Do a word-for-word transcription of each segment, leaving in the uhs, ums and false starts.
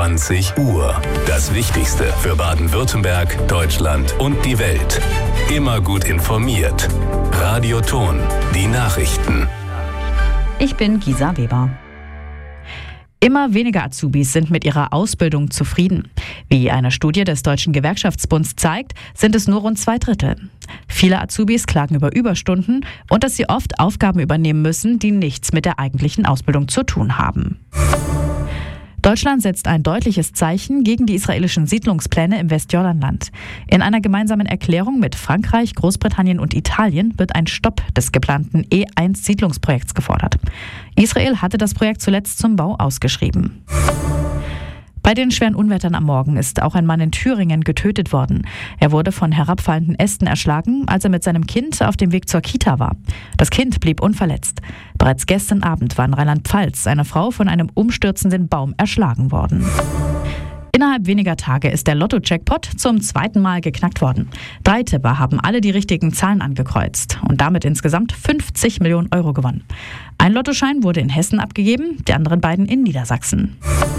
zwanzig Uhr. Das Wichtigste für Baden-Württemberg, Deutschland und die Welt. Immer gut informiert. Radio Ton, die Nachrichten. Ich bin Gisa Weber. Immer weniger Azubis sind mit ihrer Ausbildung zufrieden. Wie eine Studie des Deutschen Gewerkschaftsbunds zeigt, sind es nur rund zwei Drittel. Viele Azubis klagen über Überstunden und dass sie oft Aufgaben übernehmen müssen, die nichts mit der eigentlichen Ausbildung zu tun haben. Deutschland setzt ein deutliches Zeichen gegen die israelischen Siedlungspläne im Westjordanland. In einer gemeinsamen Erklärung mit Frankreich, Großbritannien und Italien wird ein Stopp des geplanten E eins Siedlungsprojekts gefordert. Israel hatte das Projekt zuletzt zum Bau ausgeschrieben. Bei den schweren Unwettern am Morgen ist auch ein Mann in Thüringen getötet worden. Er wurde von herabfallenden Ästen erschlagen, als er mit seinem Kind auf dem Weg zur Kita war. Das Kind blieb unverletzt. Bereits gestern Abend war in Rheinland-Pfalz eine Frau von einem umstürzenden Baum erschlagen worden. Innerhalb weniger Tage ist der Lotto-Jackpot zum zweiten Mal geknackt worden. Drei Tipper haben alle die richtigen Zahlen angekreuzt und damit insgesamt fünfzig Millionen Euro gewonnen. Ein Lottoschein wurde in Hessen abgegeben, die anderen beiden in Niedersachsen.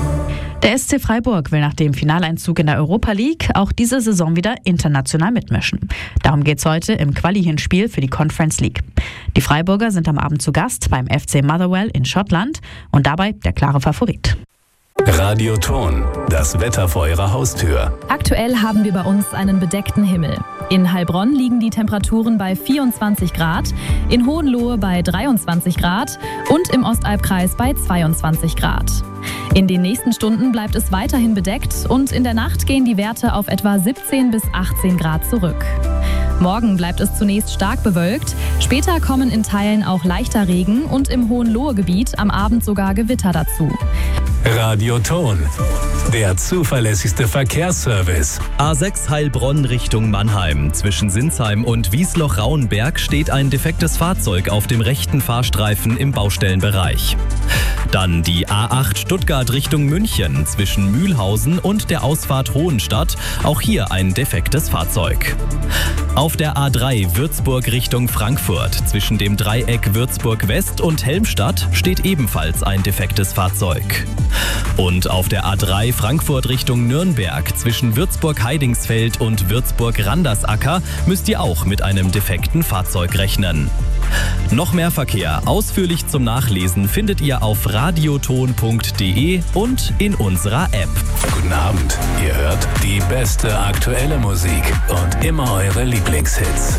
Der S C Freiburg will nach dem Finaleinzug in der Europa League auch diese Saison wieder international mitmischen. Darum geht's heute im Quali-Hinspiel für die Conference League. Die Freiburger sind am Abend zu Gast beim F C Motherwell in Schottland und dabei der klare Favorit. Radio Ton, das Wetter vor Ihrer Haustür. Aktuell haben wir bei uns einen bedeckten Himmel. In Heilbronn liegen die Temperaturen bei vierundzwanzig Grad, in Hohenlohe bei dreiundzwanzig Grad und im Ostalbkreis bei zweiundzwanzig Grad. In den nächsten Stunden bleibt es weiterhin bedeckt und in der Nacht gehen die Werte auf etwa siebzehn bis achtzehn Grad zurück. Morgen bleibt es zunächst stark bewölkt, später kommen in Teilen auch leichter Regen und im Hohenlohe-Gebiet am Abend sogar Gewitter dazu. Radio Ton, der zuverlässigste Verkehrsservice. A sechs Heilbronn Richtung Mannheim. Zwischen Sinsheim und Wiesloch-Rauenberg steht ein defektes Fahrzeug auf dem rechten Fahrstreifen im Baustellenbereich. Dann die A acht Stuttgart Richtung München zwischen Mühlhausen und der Ausfahrt Hohenstadt. Auch hier ein defektes Fahrzeug. Auf der A drei Würzburg Richtung Frankfurt zwischen dem Dreieck Würzburg West und Helmstadt steht ebenfalls ein defektes Fahrzeug. Und auf der A drei Frankfurt Richtung Nürnberg zwischen Würzburg-Heidingsfeld und Würzburg-Randersacker müsst ihr auch mit einem defekten Fahrzeug rechnen. Noch mehr Verkehr ausführlich zum Nachlesen findet ihr auf radioton punkt de und in unserer App. Guten Abend, ihr hört die beste aktuelle Musik und immer eure Lieblingshits.